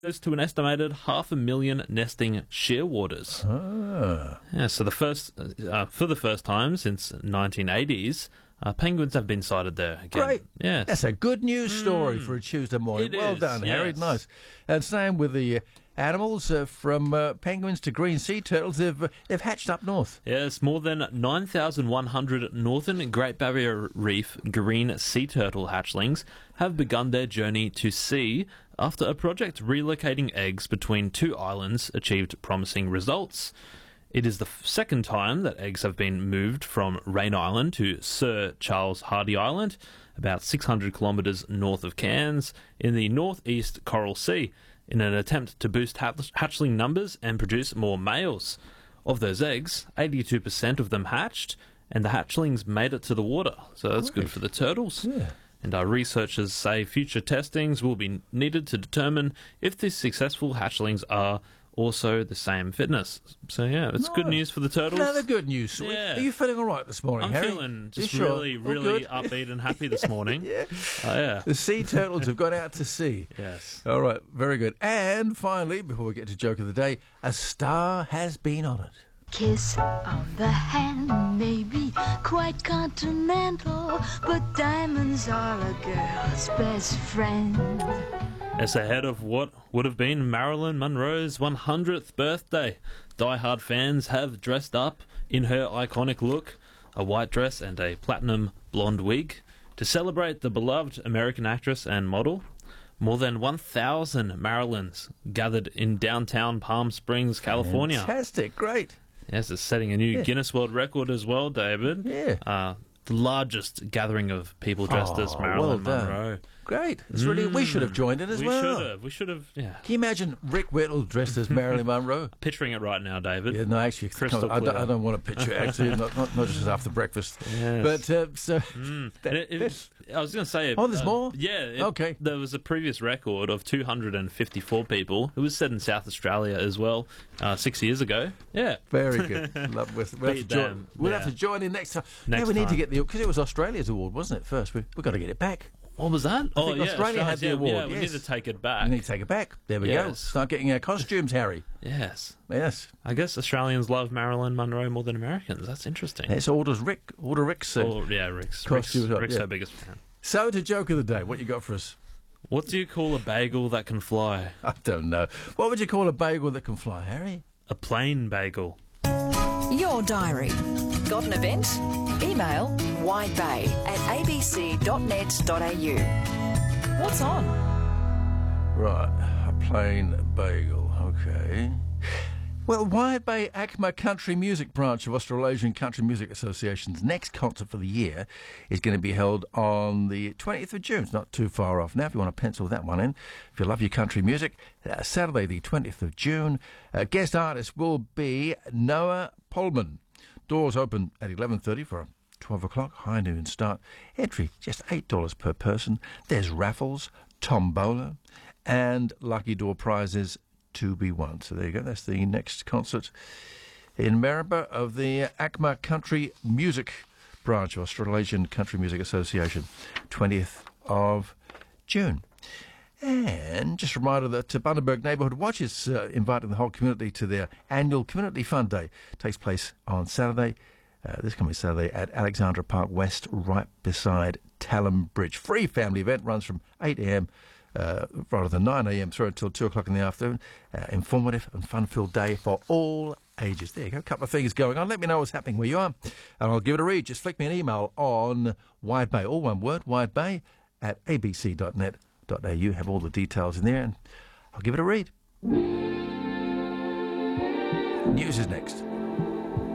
to an estimated 500,000 nesting shearwaters. Yeah, so for the first time since 1980s, penguins have been sighted there again. Great. Yes. That's a good news story for a Tuesday morning. Well done, Harry. Yes. Nice. And same with the animals, from penguins to green sea turtles. They've hatched up north. Yes, more than 9,100 northern Great Barrier Reef green sea turtle hatchlings have begun their journey to sea after a project relocating eggs between two islands achieved promising results. It is the second time that eggs have been moved from Rain Island to Sir Charles Hardy Island, about 600 kilometres north of Cairns, in the northeast Coral Sea, in an attempt to boost hatchling numbers and produce more males. Of those eggs, 82% of them hatched, and the hatchlings made it to the water. So that's good for the turtles. Yeah. And our researchers say future testings will be needed to determine if the successful hatchlings are also the same fitness. So yeah, it's good news for the turtles. Another good news. Yeah. Are you feeling all right this morning, I'm Harry? feeling just You sure? really All good? upbeat and happy this morning. Yeah. Yeah. The sea turtles have gone out to sea. Yes. All right, very good. And finally, before we get to joke of the day, a star has been honoured. Kiss on the hand may be quite continental, but diamonds are a girl's best friend. As ahead of what would have been Marilyn Monroe's 100th birthday, die-hard fans have dressed up in her iconic look, a white dress and a platinum blonde wig, to celebrate the beloved American actress and model. More than 1,000 Marilyns gathered in downtown Palm Springs, California. Fantastic, great. Yes, it's setting a new Guinness World Record as well, David. Yeah. The largest gathering of people dressed as Marilyn well done. Monroe. Great. It's really, we should have joined in as well. We should have, yeah. Can you imagine Rick Whittle dressed as Marilyn Monroe? Picturing it right now, David. Yeah, no, actually, Crystal I clear. don't want to picture it, actually, not just after breakfast. Yes. But, so... I was going to say... Oh, there's more? Yeah. Okay. There was a previous record of 254 people. It was set in South Australia as well, 6 years ago. Yeah. Very good. We'll have to join in next time. Next we need to time. get the... Because it was Australia's award, wasn't it, first? We've got to get it back. What was that? I think Australia had the award, Yeah, we yes. need to take it back. We need to take it back. There we go. Yes. Start getting our costumes, Harry. Yes. Yes. I guess Australians love Marilyn Monroe more than Americans. That's interesting. It's Rick's. Rick's. Costumes up, Rick's yeah. our biggest fan. So, to joke of the day, what you got for us? What do you call a bagel that can fly? I don't know. What would you call a bagel that can fly, Harry? A plain bagel. Your diary. Got an event? Email widebay@abc.net.au. What's on? Right, a plain bagel. Okay. Well, Wide Bay ACMA Country Music Branch of Australasian Country Music Association's next concert for the year is going to be held on the 20th of June. It's not too far off now if you want to pencil that one in. If you love your country music, Saturday the 20th of June. Guest artist will be Noah Polman. Doors open at 11:30 for a 12 o'clock high noon start. Entry just $8 per person. There's raffles, tombola, and lucky door prizes to be won. So there you go. That's the next concert in Maribor of the ACMA Country Music Branch of Australasian Country Music Association, 20th of June. And just a reminder that Bundaberg Neighbourhood Watch is inviting the whole community to their annual Community Fun Day. It takes place on Saturday, this coming Saturday, at Alexandra Park West, right beside Tallam Bridge. Free family event, runs from 8 a.m. Rather than 9 a.m. through until 2 o'clock in the afternoon. Informative and fun-filled day for all ages. There you go. A couple of things going on. Let me know what's happening where you are, and I'll give it a read. Just flick me an email on widebay, all one word, widebay @abc.net.au. Have all the details in there, and I'll give it a read. News is next.